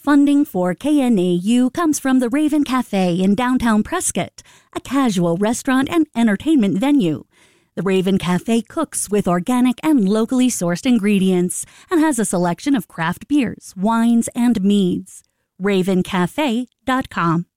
Funding for KNAU comes from the Raven Cafe in downtown Prescott, a casual restaurant and entertainment venue. The Raven Cafe cooks with organic and locally sourced ingredients and has a selection of craft beers, wines, and meads. RavenCafe.com